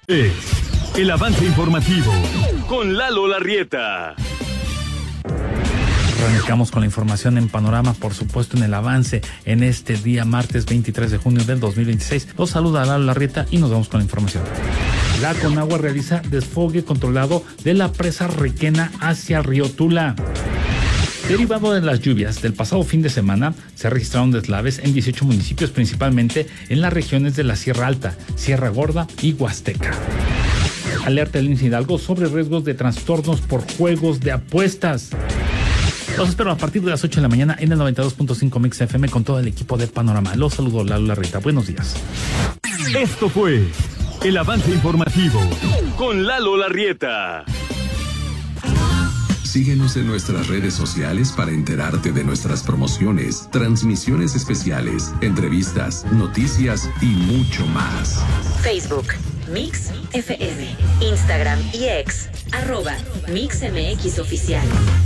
Es el avance informativo con Lalo Larrieta. Arrancamos con la información en Panorama, por supuesto, en el avance en este día martes 23 de junio del 2026. Los saluda Lalo Larrieta y nos vamos con la información. La Conagua realiza desfogue controlado de la presa Requena hacia el río Tula. Derivado de las lluvias del pasado fin de semana, se registraron deslaves en 18 municipios, principalmente en las regiones de la Sierra Alta, Sierra Gorda y Huasteca. Alerta el INSS Hidalgo sobre riesgos de trastornos por juegos de apuestas. Los espero a partir de las 8 de la mañana en el 92.5 Mix FM con todo el equipo de Panorama. Los saludo, Lalo Larrieta. Buenos días. Esto fue el avance informativo con Lalo Larrieta. Síguenos en nuestras redes sociales para enterarte de nuestras promociones, transmisiones especiales, entrevistas, noticias y mucho más. Facebook, Mix FM, Instagram y X, @MixMX Oficial.